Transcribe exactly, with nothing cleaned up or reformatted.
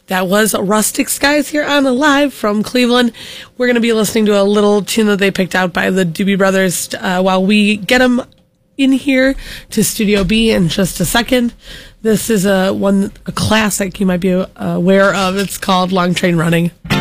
That was Rustic Skies here on Alive from Cleveland. We're going to be listening to a little tune that they picked out by the Doobie Brothers uh, while we get them in here to Studio B in just a second. This is a one a classic you might be aware of. It's called Long Train Running.